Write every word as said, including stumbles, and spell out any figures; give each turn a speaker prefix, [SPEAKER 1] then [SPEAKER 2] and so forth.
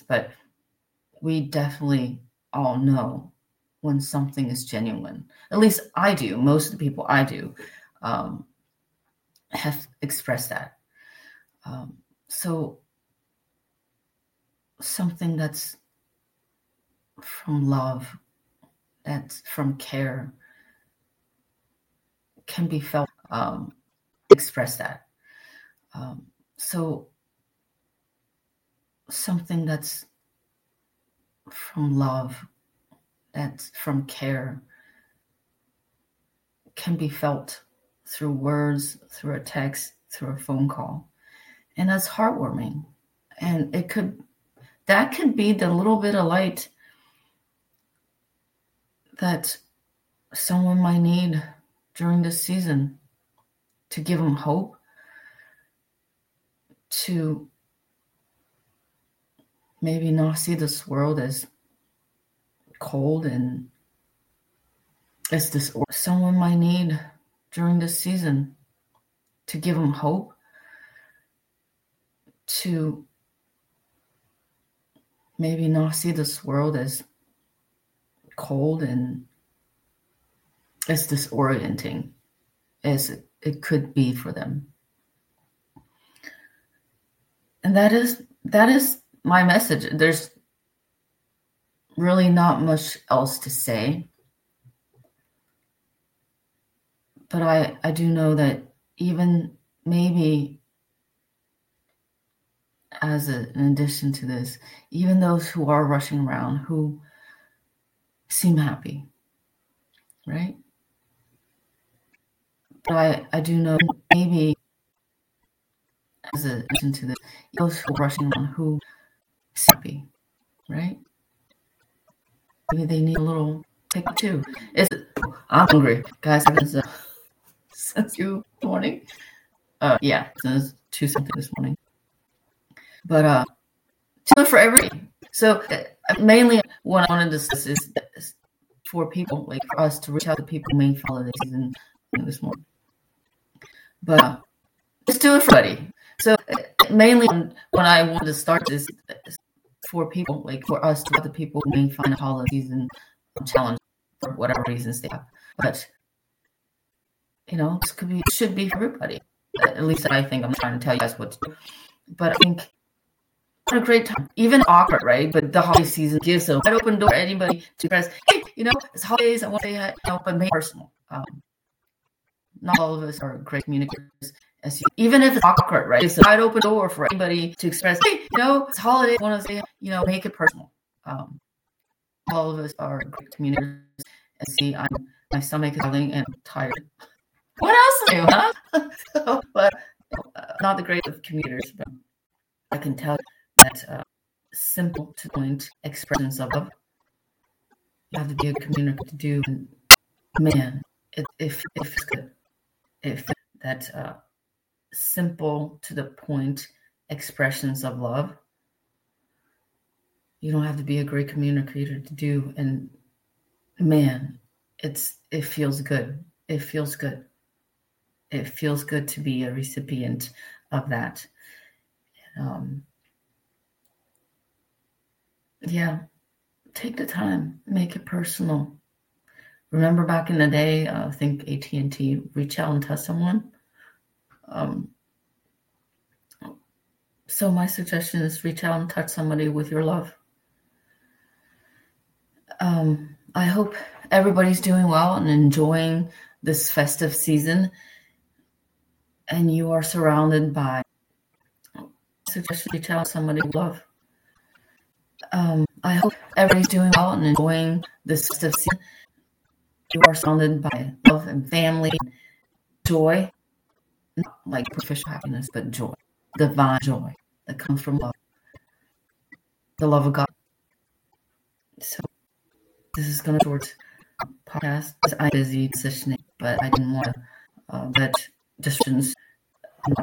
[SPEAKER 1] but we definitely all know when something is genuine. At least I do. Most of the people I do um, have expressed that. Um, so something that's from love, that's from care, can be felt, um, express that. Um, so something that's from love, that's from care, can be felt through words, through a text, through a phone call. And that's heartwarming. And it could, that could be the little bit of light that someone might need during this season to give them hope, to maybe not see this world as cold and as this, or someone might need during this season to give them hope, to maybe not see this world as cold and as disorienting as it, it could be for them. And that is that is my message. There's really not much else to say. But I, I do know that even maybe as a, in addition to this, even those who are rushing around, who seem happy, right? But I, I do know maybe as a, in addition to this, those who are rushing around, who seem happy, right? Maybe they need a little pick too. It's, I'm hungry, guys. I've been since two morning. Uh, yeah, since two something this morning. But uh, two for everybody. So uh, mainly what I wanted to discuss is, is for people, like for us to reach out to people who may follow this season this morning. But uh, just do it for everybody. So uh, mainly when I wanted to start this is for people, like for us to reach out to people who may find a holiday season challenge for whatever reasons they have. But you know, this could be, should be for everybody. At least I think I'm trying to tell you guys what to do. But I think what a great time, even awkward, right? But the holiday season gives a wide open door for anybody to press, hey, you know, it's holidays, I want to say, you know, but make it personal. Um, not all of us are great communicators. As you, even if it's awkward, right? It's a wide open door for anybody to express, hey, you know, it's holiday, I want to say, you know, make it personal. Um, all of us are great communicators. And see, I'm, my stomach is hurting and I'm tired. What else do you, huh? so, but uh, not the greatest of commuters, but I can tell that uh, simple to point expressions of love, you have to be a communicator to do. And man, it, if if it's good, if that uh, simple to the point expressions of love, you don't have to be a great communicator to do. And man, it's it feels good. It feels good. It feels good to be a recipient of that. Um, yeah, take the time, make it personal. Remember back in the day, uh, I think A T and T, reach out and touch someone. Um, so my suggestion is reach out and touch somebody with your love. Um, I hope everybody's doing well and enjoying this festive season. And you are surrounded by, suggestion reach out to somebody with love. Um, I hope everybody's doing well and enjoying this festive season. You are surrounded by love and family, and joy, not like superficial happiness, but joy, divine joy that comes from love, the love of God. So this is going to be a short podcast. I'm busy positioning, but I didn't want to uh, let distractions